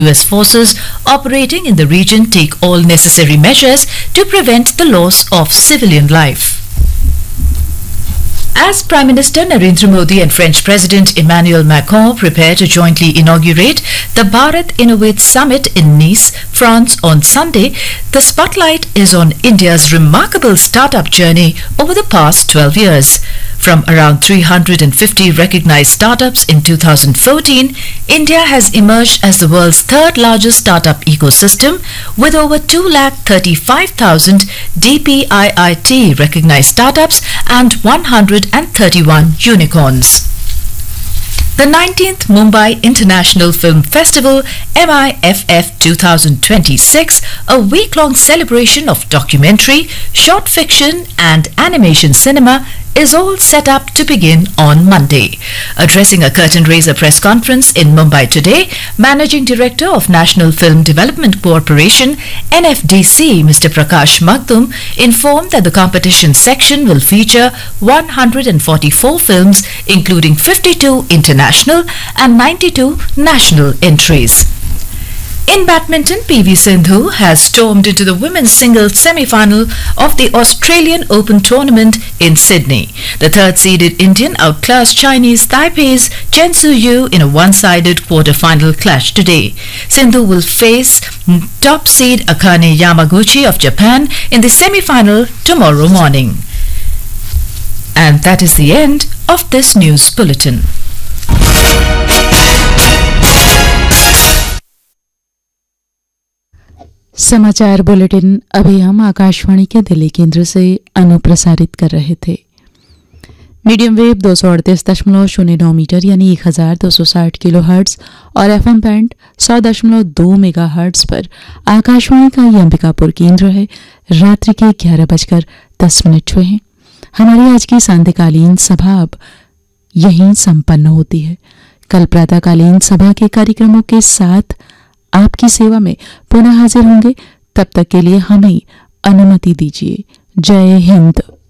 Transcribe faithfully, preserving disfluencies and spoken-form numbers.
U S forces operating in the region take all necessary measures to prevent the loss of civilian life. As Prime Minister Narendra Modi and French President Emmanuel Macron prepare to jointly inaugurate the Bharat Innovates Summit in Nice, France on Sunday, the spotlight is on India's remarkable startup journey over the past twelve years. From around three hundred fifty recognized startups in two thousand fourteen, India has emerged as the world's third largest startup ecosystem with over two lakh thirty-five thousand D P I I T recognized startups and one hundred thirty-one unicorns. The nineteenth Mumbai International Film Festival M I F F twenty twenty-six, a week-long celebration of documentary, short fiction and animation cinema, is all set up to begin on Monday. Addressing a curtain raiser press conference in Mumbai today, Managing Director of National Film Development Corporation N F D C Mister Prakash Magdum informed that the competition section will feature one hundred forty-four films, including fifty-two international and ninety-two national entries. In badminton, P V Sindhu has stormed into the women's singles semi-final of the Australian Open tournament in Sydney. The third-seeded Indian outclassed Chinese Taipei's Chen Su-yu in a one-sided quarter-final clash today. Sindhu will face top seed Akane Yamaguchi of Japan in the semi-final tomorrow morning. And that is the end of this news bulletin. समाचार bulletin अभी हम आकाशवाणी के दिल्ली केंद्र से अनुप्रसारित कर रहे थे। Medium wave दो सौ अड़तीस दशमलव शून्य नौ मीटर यानी एक हजार दो सौ साठ किलो हर्ट्ज और एफएम बैंड सौ दशमलव दो मेगा हर्ट्ज पर आकाशवाणी का ये अंबिकापुर केंद्र है। रात्रि के ग्यारह बजकर दस मिनट हुए हैं। हमारी आज की सांध्यकालीन सभा अब यहीं संपन्न होती है। कल प्रातःकालीन सभा के कार्यक्रमों के साथ आपकी सेवा में पुनः हाजिर होंगे। तब तक के लिए हमें अनुमति दीजिए। जय हिंद।